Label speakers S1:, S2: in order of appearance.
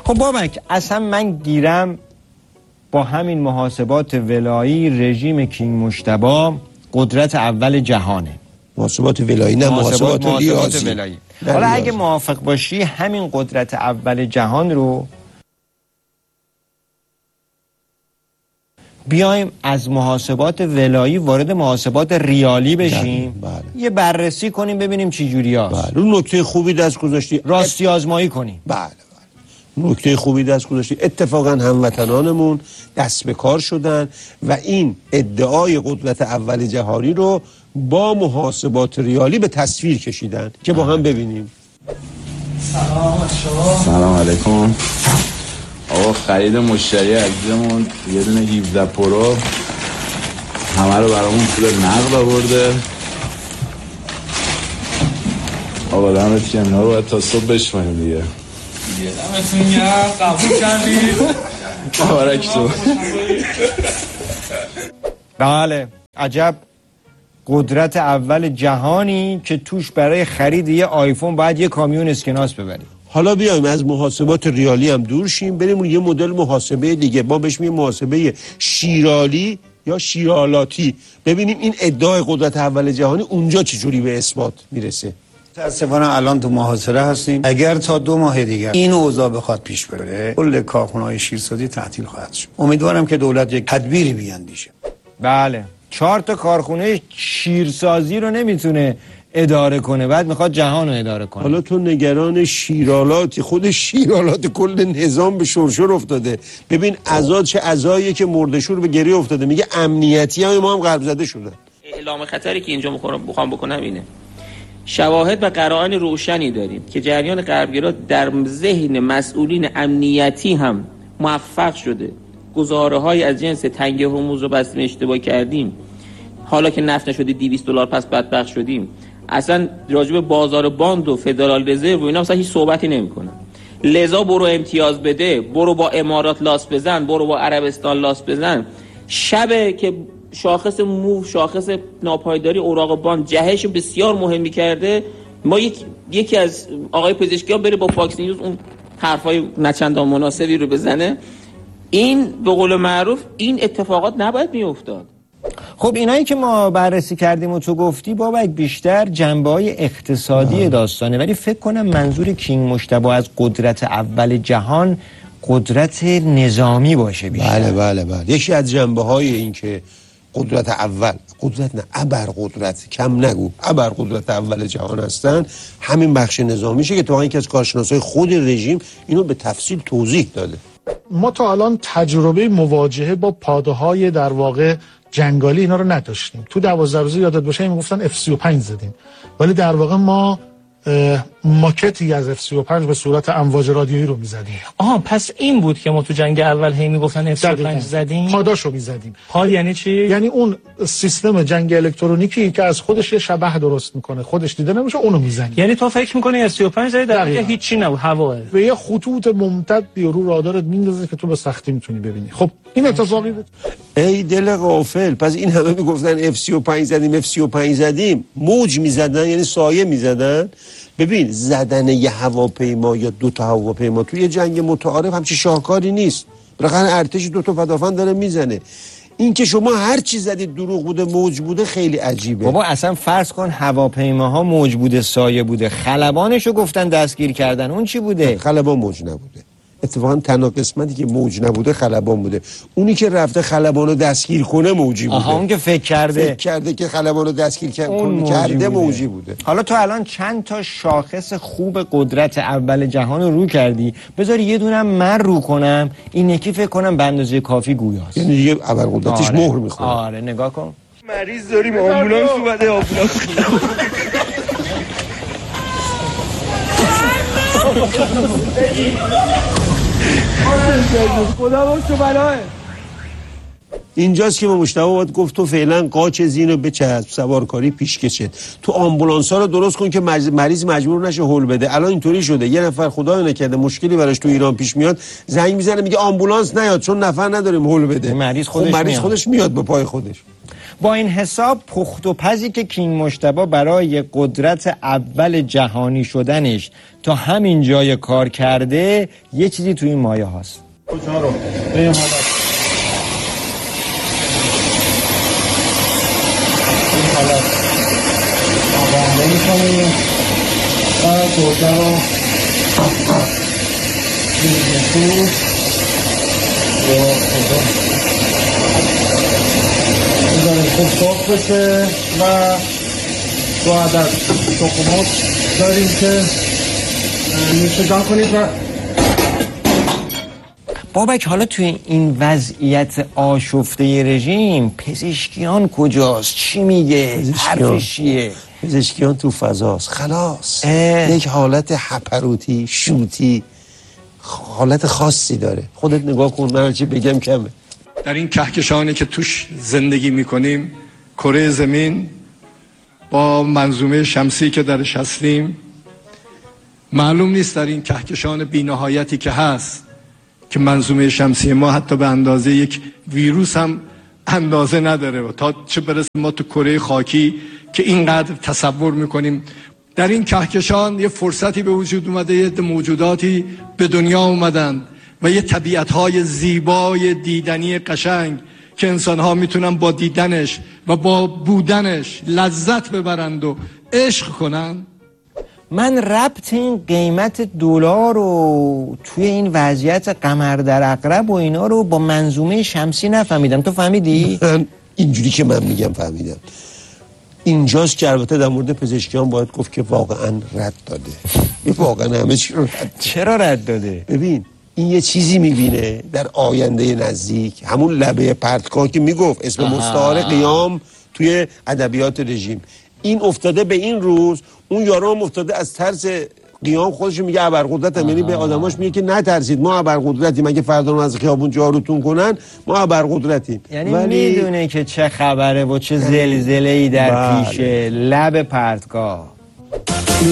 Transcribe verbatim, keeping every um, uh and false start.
S1: خب بابک، اصلا من گیرم با همین محاسبات ولایی رژیم کینگ مجتبی قدرت اول جهانه.
S2: محاسبات ولایی نه، محاسبات, محاسبات ریاضی
S1: ولایی. حالا اگه موافق باشی همین قدرت اول جهان رو بیایم از محاسبات ولایی وارد محاسبات ریالی بشیم.
S2: بله.
S1: یه بررسی کنیم ببینیم چی جوری هست.
S2: بله. اون نکته خوبی دست گذاشتی،
S1: راستی آزمایی کنیم.
S2: بله بله. نکته خوبی دست گذاشتی. اتفاقا هموطنانمون دست به کار شدن و این ادعای قدرت اول جهانی رو با محاسبات ریالی به تصویر کشیدن که با هم ببینیم.
S3: سلام شما.
S4: سلام علیکم. آقا خرید مشتری عزیزمون یه دونه هفده پرو همه رو برامون پول نقد آورده. آقا دمت گرم، اینا رو باید تا صبح بشماریم دیگه.
S3: دمتون گرم، قبول کردید.
S4: مبارک تو.
S1: بله، عجب قدرت اول جهانی که توش برای خرید یه آیفون باید یه کامیون اسکناس ببریم.
S2: حالا بیایم از محاسبات ریالی هم دور شیم، بریم یه مدل محاسبه دیگه، ما بهش میگیم محاسبه شیرالی یا شیرالاتی، ببینیم این ادعای قدرت اول جهانی اونجا چجوری به اثبات میرسه.
S5: متاسفانه الان تو محاصره هستیم. اگر تا دو ماه دیگر این اوضاع بخواد پیش بره، کل کارخانه‌های شیرسازی تعطیل خواهد شد. امیدوارم که دولت یک تدبیری بیاندیشه.
S1: بله، چهار تا کارخونه شیرسازی رو نمیتونه اداره کنه، بعد میخواد جهان رو اداره کنه.
S2: حالا تو نگران شیرالاتی، خود شیرالات کل نظام به شرشر افتاده. ببین عزا چه عزاییه که مردشور به گریه افتاده. میگه امنیتی های ما هم غرب زده شدن.
S6: اعلام خطری که اینجا میخوام بکنم اینه، شواهد و قرائن روشنی داریم که جریان غربگرا در ذهن مسئولین امنیتی هم موفق شده گزاره های از جنس تنگ هرمز رو بستیم اشتباه کردیم، حالا که نفت نشده دویست دلار پس بدبخت شدیم، اصلا راجب بازار باند و فدرال رزرو و اینا مثلا هیچ صحبتی نمیکنن. لذا برو امتیاز بده، برو با امارات لاس بزن، برو با عربستان لاس بزن. شبه که شاخص موو، شاخص ناپایداری اوراق باند جهش بسیار مهمی کرده، ما یک یکی از آقای پزشکیان بره با فاکس نیوز اون حرفای نچندان مناسبی رو بزنه. این به قول معروف این اتفاقات نباید میافتاد.
S1: خب اینایی که ما بررسی کردیم و تو گفتی بابک بیشتر جنبه‌های اقتصادی داستانه، ولی فکر کنم منظور کینگ مجتبی از قدرت اول جهان قدرت نظامی باشه بیشتر.
S2: بله بله بله. یکی از جنبه‌های این که قدرت اول، قدرت نه ابر قدرت، کم نگو، ابر قدرت اول جهان هستن، همین بخش نظامیشه که تو اینکه از کارشناسای خود رژیم اینو به تفصیل توضیح داده.
S7: ما تا الان تجربه مواجهه با پادهای در واقع جنگالی اینا رو نداشتیم. تو دوازده روزه یادت باشه میگفتن اف سی و پنج زدیم، ولی در واقع ما ماکتی از اف سی و پنج به صورت امواج رادیویی رو میزدیم.
S3: آها، پس این بود که ما تو جنگ اول هی میگفتن اف سی و پنج زدیم.
S7: پاداشو میزدیم.
S3: پاد یعنی چی؟
S7: یعنی اون سیستم جنگ الکترونیکی که از خودش یه شبح درست میکنه، خودش دیده نمیشه، اونو میزنی.
S3: یعنی تو فکر میکنی اف سی و پنج زدی در واقع هیچی نبود، هواه.
S7: و یه خطوط ممتدی رو رادارت میندازه که تو به سختی میتونی ببینی. خب این اتفاقی بود.
S2: ای دل غافل، پس این همه میگفتن اف سی و پنج زدیم اف سی و پنج زدیم، موج میزدن یعنی سایه میزدن. ببین زدن یه هواپیما یا دو تا هواپیما توی یه جنگ متعارف همچی شاهکاری نیست. بالاخره ارتش دو تا پدافند داره میزنه. این که شما هر چی زدید دروغ بوده، موج بوده، خیلی عجیبه.
S1: بابا اصلا فرض کن هواپیماها موج بوده، سایه بوده، خلبانشو گفتن دستگیر کردن، اون چی بوده؟
S2: خلبان موج نبوده. اتفاقا تنها قسمتی که موج نبوده خلبان بوده. اونی که رفته خلبانو دستگیر کنه موجی بوده.
S1: آها، اون که فکر کرده
S2: فکر کرده که خلبانو دستگیر کنه کرده موجی بوده.
S1: حالا تو الان چند تا شاخص خوب قدرت اول جهان رو رو کردی، بذار یه دونم من رو کنم، این یکی فکر کنم به اندازه کافی گویاست.
S2: یعنی دیگه اول قدرتش
S1: آره.
S2: مهر میخوره.
S1: آره نگاه کن.
S8: مریض داریم، آمبولانس اومده، آمبولانس.
S1: خدا باشه بلاه.
S2: اینجاست که ما مجتبی باید گفت تو فعلا قاچ زینو بچسب، سوارکاری پیش کشید، تو آمبولانس ها رو درست کن که مریض مجبور نشه هول بده. الان اینطوری شده یه نفر خدای نکرده مشکلی براش تو ایران پیش میاد، زنگ میزنه میگه آمبولانس نیاد چون نفر نداریم هول بده.
S1: مریض خودش,
S2: خب مریض
S1: میاد.
S2: خودش میاد به پای خودش.
S1: با این حساب پخت و پزی که کینگ مجتبی برای قدرت اول جهانی شدنش تا همین جای کار کرده یه چیزی توی این مایه هاست.
S9: کجا رو؟ به این حالت این حالت آبانده می کنیم و گرده رو میگه تو یا خدا میذاریم خوب سرخ بشه و دو عدد تخم‌مرغ داریم که نوشیدن کنید. و
S1: بابک حالا توی این وضعیت آشفته رژیم پزشکیان کجاست؟ چی میگه؟ حرفش چیه؟
S2: پزشکیان تو فضاست. خلاص یک حالت هپروتی شوتی حالت خاصی داره. خودت نگاه کن، من چی بگم کمه.
S10: در این کهکشانی که توش زندگی میکنیم، کره زمین با منظومه شمسی که درش هستیم، معلوم نیست در این کهکشان بی‌نهایتی که هست که منظومه شمسی ما حتی به اندازه یک ویروس هم اندازه نداره و تا چه برسه ما تو کره خاکی که اینقدر تصور میکنیم. در این کهکشان یه فرصتی به وجود اومده، یه موجوداتی به دنیا اومدن و یه طبیعت‌های زیبای دیدنی قشنگ که انسان‌ها میتونن با دیدنش و با بودنش لذت ببرند و عشق کنن.
S1: من ربط این قیمت دلار رو توی این وضعیت قمر در عقرب و اینا رو با منظومه شمسی نفهمیدم. تو فهمیدی؟
S2: من اینجوری که من میگم فهمیدم. اینجاست که البته در مورد پزشکیان باید گفت که واقعا رد داده. واقعا همه چی رو رد.
S1: چرا رد داده؟
S2: ببین این یه چیزی میبینه در آینده نزدیک، همون لبه پرتگاه که میگفت اسم مستعار قیام توی ادبیات رژیم، این افتاده به این روز. اون یارو هم افتاده از ترس قیام خودش میگه ابرقدرتم، یعنی به آدماش میگه که نترسید ما ابرقدرتیم، اگه فردا از خیابون جاروتون کنن ما ابرقدرتیم.
S1: یعنی ولی... میدونه که چه خبره و چه زلزله‌ای در بله. پیشه. لب پرتگاه